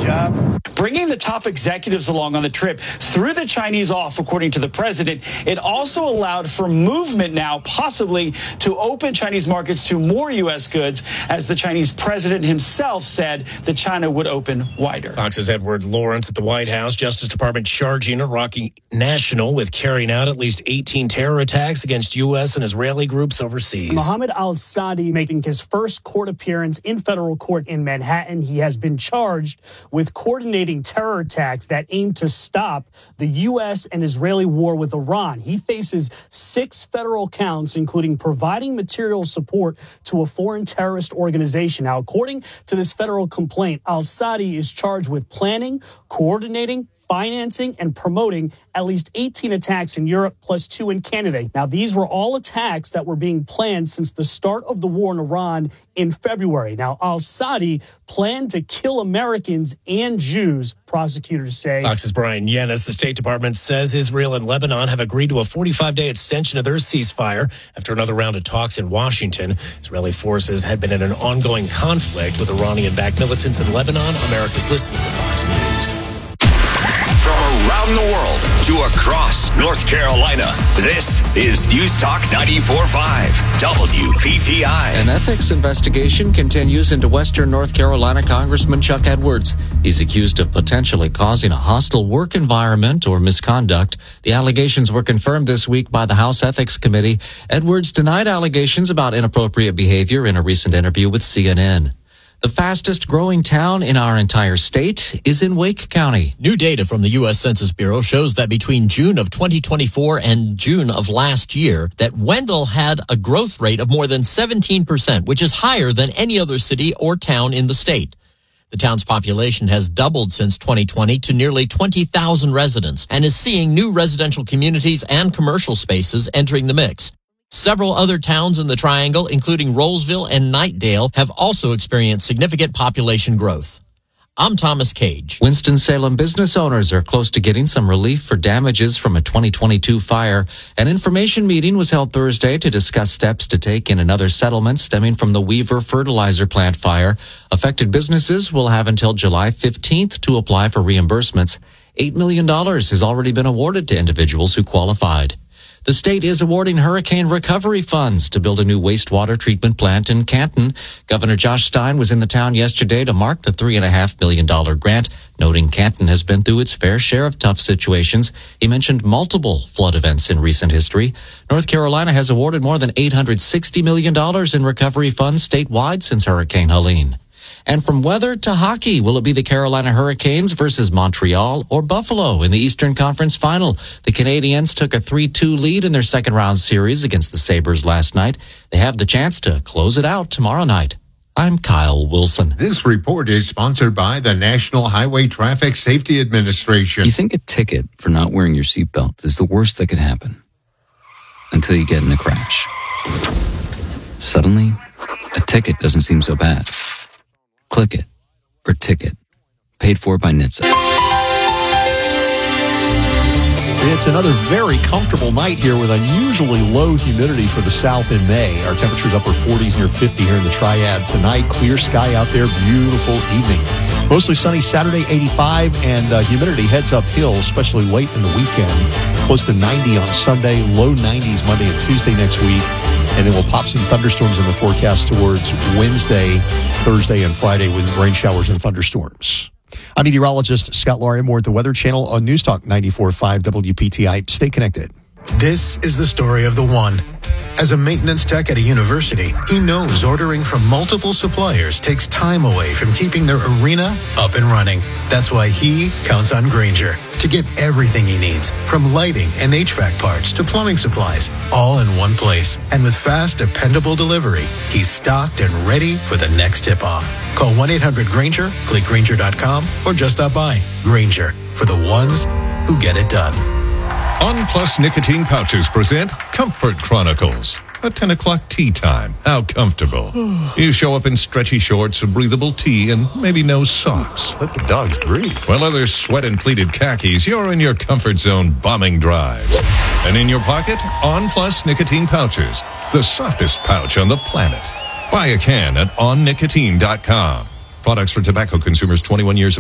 job. Bringing the top executives along on the trip threw the Chinese off, according to the president. It also allowed for movement now, possibly to open Chinese markets to more U.S. goods, as the Chinese president himself said that China would open wider. Fox's Edward Lawrence at the White House. Justice Department charging Iraqi national with carrying out at least 18 terror attacks against U.S. and Israeli groups overseas. Mohammed al-Sadi making his first court appearance in federal court in Manhattan. He has been charged with coordinating terror attacks that aim to stop the U.S. and Israeli war with Iran. He faces 6 federal counts, including providing material support to a foreign terrorist organization. Now, according to this federal complaint, al-Sadi is charged with planning, coordinating, financing, and promoting at least 18 attacks in Europe, plus 2 in Canada. Now, these were all attacks that were being planned since the start of the war in Iran in February. Now, al-Sadi planned to kill Americans and Jews, prosecutors say. Fox's Brian Yen. As the State Department says, Israel and Lebanon have agreed to a 45-day extension of their ceasefire after another round of talks in Washington. Israeli forces had been in an ongoing conflict with Iranian-backed militants in Lebanon. America's listening to Fox News. From around the world to across North Carolina, this is News Talk 94.5 WPTI. An ethics investigation continues into Western North Carolina Congressman Chuck Edwards. He's accused of potentially causing a hostile work environment or misconduct. The allegations were confirmed this week by the House Ethics Committee. Edwards denied allegations about inappropriate behavior in a recent interview with CNN. The fastest growing town in our entire state is in Wake County. New data from the U.S. Census Bureau shows that between June of 2024 and June of last year, that Wendell had a growth rate of more than 17%, which is higher than any other city or town in the state. The town's population has doubled since 2020 to nearly 20,000 residents and is seeing new residential communities and commercial spaces entering the mix. Several other towns in the Triangle, including Rollsville and Knightdale, have also experienced significant population growth. I'm Thomas Cage. Winston-Salem business owners are close to getting some relief for damages from a 2022 fire. An information meeting was held Thursday to discuss steps to take in another settlement stemming from the Weaver fertilizer plant fire. Affected businesses will have until July 15th to apply for reimbursements. $8 million has already been awarded to individuals who qualified. The state is awarding hurricane recovery funds to build a new wastewater treatment plant in Canton. Governor Josh Stein was in the town yesterday to mark the $3.5 million grant, noting Canton has been through its fair share of tough situations. He mentioned multiple flood events in recent history. North Carolina has awarded more than $860 million in recovery funds statewide since Hurricane Helene. And from weather to hockey, will it be the Carolina Hurricanes versus Montreal or Buffalo in the Eastern Conference Final? The Canadiens took a 3-2 lead in their second-round series against the Sabres last night. They have the chance to close it out tomorrow night. I'm Kyle Wilson. This report is sponsored by the National Highway Traffic Safety Administration. You think a ticket for not wearing your seatbelt is the worst that could happen until you get in a crash. Suddenly, a ticket doesn't seem so bad. Click it or ticket. Paid for by NHTSA. It's another very comfortable night here with unusually low humidity for the south in May. Our temperatures upper 40s, near 50 here in the Triad tonight. Clear sky out there, beautiful evening. Mostly sunny Saturday, 85, and humidity heads uphill, especially late in the weekend. Close to 90 on Sunday, low 90s Monday and Tuesday next week. And then we'll pop some thunderstorms in the forecast towards Wednesday, Thursday, and Friday with rain showers and thunderstorms. I'm meteorologist Scott Laurie. More at the Weather Channel on News Talk 94.5 WPTI. Stay connected. This is the story of the one. As a maintenance tech at a university, he knows ordering from multiple suppliers takes time away from keeping their arena up and running. That's why he counts on Grainger to get everything he needs, from lighting and HVAC parts to plumbing supplies, all in one place. And with fast, dependable delivery, he's stocked and ready for the next tip-off. Call 1-800-GRAINGER, click Grainger.com, or just stop by. Grainger, for the ones who get it done. On Plus Nicotine Pouches present Comfort Chronicles. A 10 o'clock tea time. How comfortable. You show up in stretchy shorts, a breathable tee, and maybe no socks. Let the dogs breathe. While others sweat in pleated khakis, you're in your comfort zone bombing drives. And in your pocket, On Plus Nicotine Pouches. The softest pouch on the planet. Buy a can at onnicotine.com. Products for tobacco consumers 21 years of